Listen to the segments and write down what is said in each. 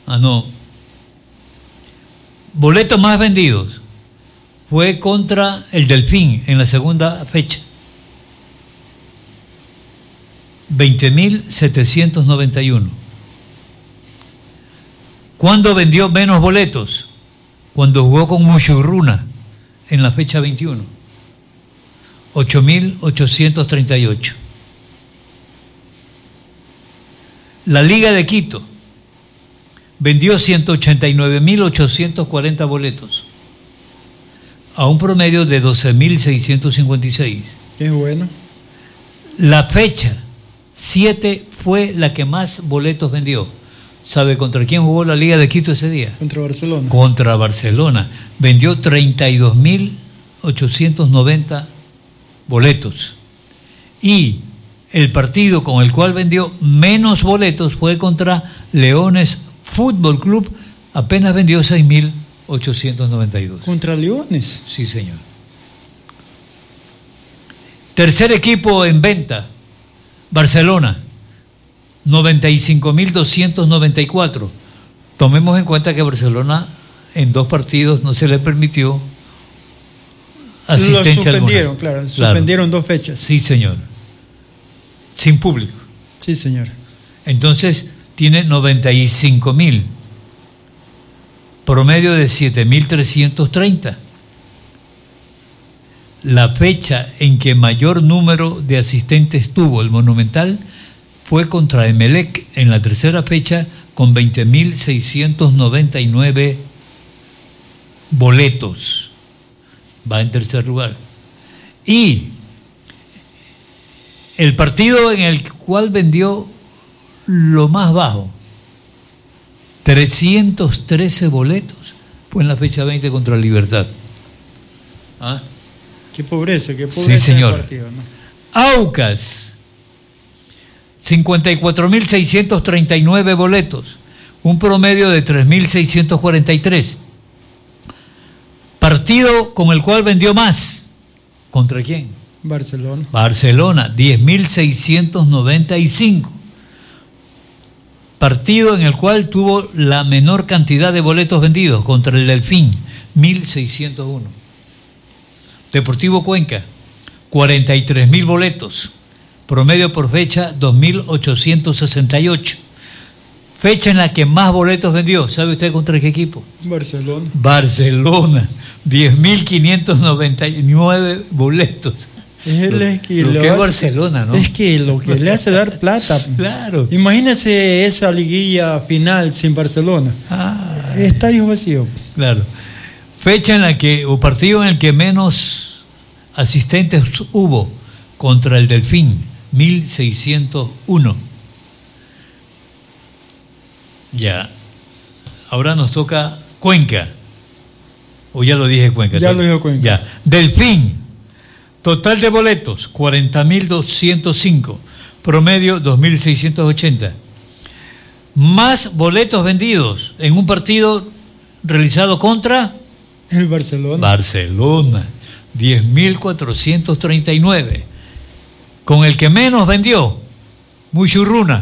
No. Boletos más vendidos. Fue contra el Delfín en la segunda fecha. 20.791. ¿Cuándo vendió menos boletos? Cuando jugó con Mushurruna en la fecha 21. 8.838. La Liga de Quito vendió 189.840 boletos a un promedio de 12.656. Qué bueno. La fecha 7 fue la que más boletos vendió. ¿Sabe contra quién jugó la Liga de Quito ese día? Contra Barcelona. Contra Barcelona. Vendió 32.890 boletos. Y el partido con el cual vendió menos boletos fue contra Leones Fútbol Club. Apenas vendió 6.892. ¿Contra Leones? Sí, señor. Tercer equipo en venta, Barcelona. 95.294. Tomemos en cuenta que Barcelona en 2 partidos no se le permitió asistencia alguna. Lo suspendieron, claro. Suspendieron 2 fechas. Sí, señor. Sin público. Sí, señor. Entonces tiene 95.000. Promedio de 7.330. La fecha en que mayor número de asistentes tuvo el Monumental fue contra Emelec en la tercera fecha con 20.699 boletos. Va en tercer lugar. Y el partido en el cual vendió lo más bajo, 313 boletos, fue en la fecha 20 contra Libertad. ¿Ah? Qué pobreza sí, señor. el partido, ¿no? Aucas, 54.639 boletos, un promedio de 3.643. Partido con el cual vendió más. ¿Contra quién? Barcelona. Barcelona, 10.695. Partido en el cual tuvo la menor cantidad de boletos vendidos, contra el Delfín, 1.601. Deportivo Cuenca, 43.000 boletos, promedio por fecha 2.868. Fecha en la que más boletos vendió, ¿sabe usted contra qué equipo? Barcelona. Barcelona, 10.599 boletos. Lo que es Barcelona, ¿no? Es que lo que le hace dar plata. Claro. Imagínese esa liguilla final sin Barcelona. Estadio vacío. Claro. Fecha en la que, o partido en el que menos asistentes hubo, contra el Delfín, 1.601. Ya. Ahora nos toca Cuenca. ¿O ya lo dije Cuenca? Ya lo dijo Cuenca. Ya. Delfín. Total de boletos, 40.205. Promedio, 2.680. Más boletos vendidos en un partido realizado contra el Barcelona. Barcelona, 10.439. Con el que menos vendió, Mushurruna,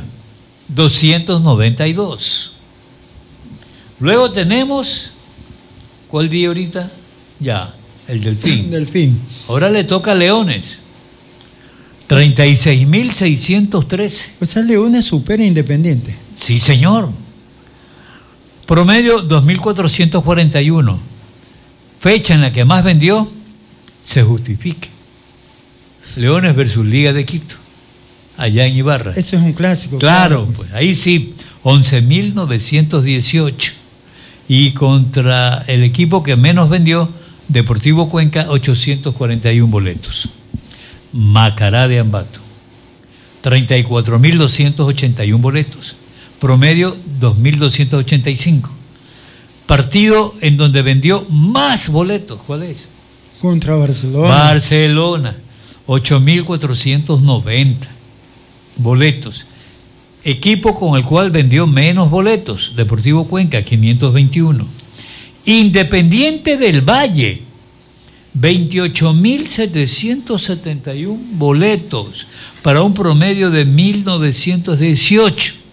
292. Luego tenemos, ¿cuál día ahorita? Ya, el Delfín. Delfín. Ahora le toca a Leones, 36.613. O sea, Leones supera Independiente. Sí, señor. Promedio 2.441. Fecha en la que más vendió, se justifique. Leones versus Liga de Quito, allá en Ibarra. Eso es un clásico. Claro, pues ahí sí, 11.918. Y contra el equipo que menos vendió, Deportivo Cuenca, 841 boletos. Macará de Ambato, 34.281 boletos. Promedio 2.285. Partido en donde vendió más boletos, ¿cuál es? Contra Barcelona. Barcelona, 8.490 boletos. Equipo con el cual vendió menos boletos, Deportivo Cuenca, 521. Independiente del Valle, 28.771 boletos, para un promedio de 1.918.